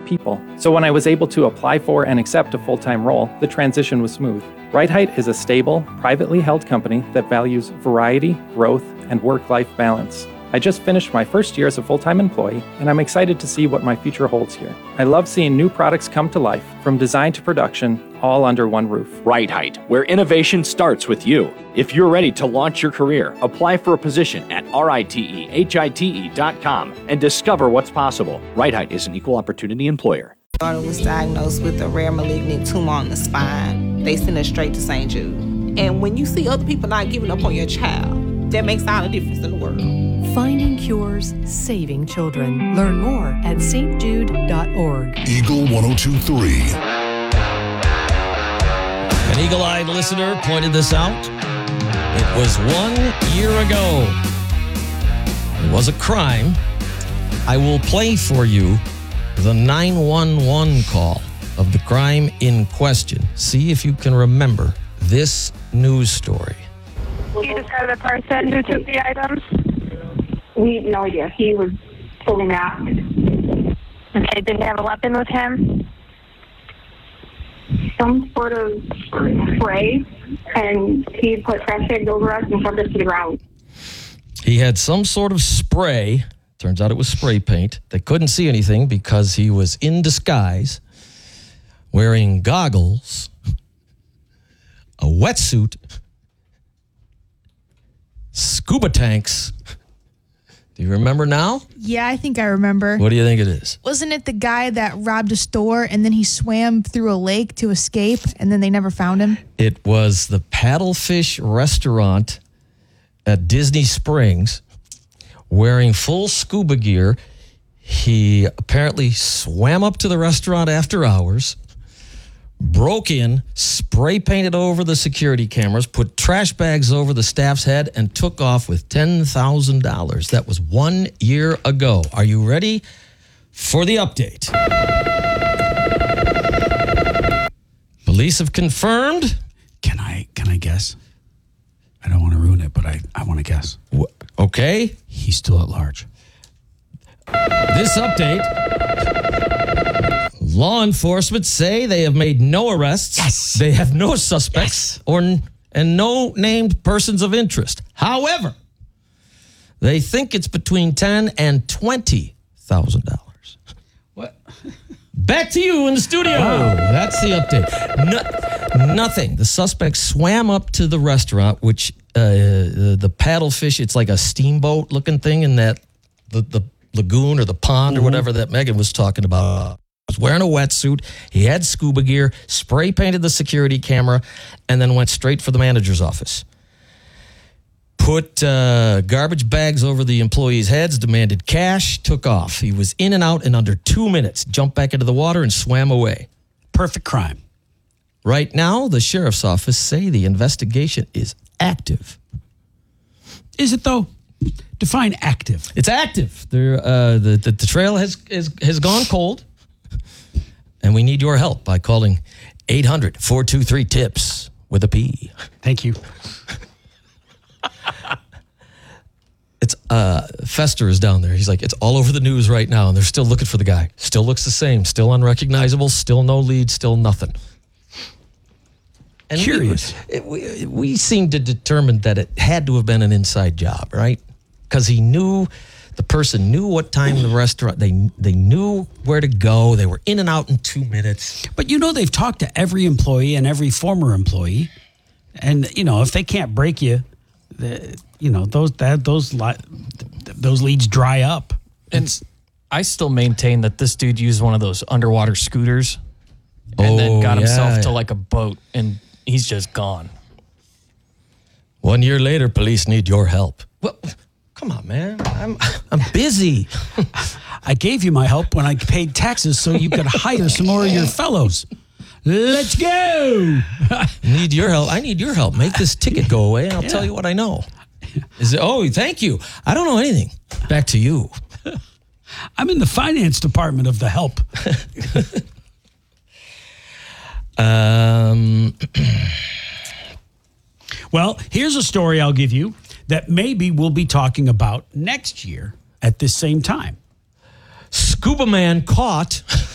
people. So when I was able to apply for and accept a full-time role, the transition was smooth. Right Height is a stable, privately held company that values variety, growth, and work-life balance. I just finished my first year as a full-time employee, and I'm excited to see what my future holds here. I love seeing new products come to life, from design to production, all under one roof. Right Height, where innovation starts with you. If you're ready to launch your career, apply for a position at RITEHITE.com and discover what's possible. Right Height is an equal opportunity employer. My daughter was diagnosed with a rare malignant tumor on the spine. They sent her straight to St. Jude. And when you see other people not giving up on your child, that makes all the difference in the world. Finding cures, saving children. Learn more at stjude.org. Eagle 102.3. An eagle-eyed listener pointed this out. It was 1 year ago. It was a crime. I will play for you the 911 call of the crime in question. See if you can remember this news story. You describe the person who took the items? We have no idea. He was fully masked. Okay, did he have a weapon with him? Some sort of spray, and he put trash bags over us and shoved us to the ground. He had some sort of spray. Turns out it was spray paint. They couldn't see anything because he was in disguise, wearing goggles, a wetsuit, scuba tanks. Do you remember now? Yeah, I think I remember. What do you think it is? Wasn't it the guy that robbed a store and then he swam through a lake to escape and then they never found him? It was the Paddlefish restaurant at Disney Springs, wearing full scuba gear. He apparently swam up to the restaurant after hours, broke in, spray painted over the security cameras, put trash bags over the staff's head, and took off with $10,000. That was 1 year ago. Are you ready for the update? Police have confirmed. Can I guess? I don't want to ruin it, but I want to guess. Okay. He's still at large. This update, law enforcement say they have made no arrests. Yes. They have no suspects and no named persons of interest. However, they think it's between $10,000 and $20,000. What? Back to you in the studio. Wow. That's the update. Nothing. The suspect swam up to the restaurant, which the Paddlefish, it's like a steamboat looking thing in that the lagoon or the pond or whatever that Megan was talking about. He was wearing a wetsuit. He had scuba gear, spray painted the security camera, and then went straight for the manager's office. Put garbage bags over the employees' heads, demanded cash, took off. He was in and out in under 2 minutes, jumped back into the water and swam away. Perfect crime. Right now, the sheriff's office say the investigation is active. Is it, though? Define active. It's active. The trail has gone cold, and we need your help by calling 800-423-TIPS with a P. Thank you. It's Fester is down there. He's like, it's all over the news right now, and they're still looking for the guy. Still looks the same. Still unrecognizable. Still no lead. Still nothing. And curious. We seem to determine that it had to have been an inside job, right? Because the person knew what time the restaurant, they knew where to go. They were in and out in 2 minutes. But they've talked to every employee and every former employee. And, if they can't break you, those leads dry up. And I still maintain that this dude used one of those underwater scooters and then got himself to like a boat, and he's just gone. 1 year later, police need your help. Well, come on, man. I'm busy. I gave you my help when I paid taxes so you could hire some more of your fellows. Let's go. Need your help. I need your help. Make this ticket go away, and I'll tell you what I know. Thank you. I don't know anything. Back to you. I'm in the finance department of the help. Well, here's a story I'll give you that maybe we'll be talking about next year at this same time. Scuba man caught